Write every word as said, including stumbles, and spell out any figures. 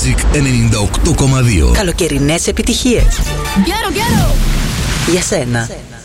Magic ενενήντα οκτώ κόμμα δύο. Καλοκαιρινές επιτυχίες. Quiero, quiero. Για σένα.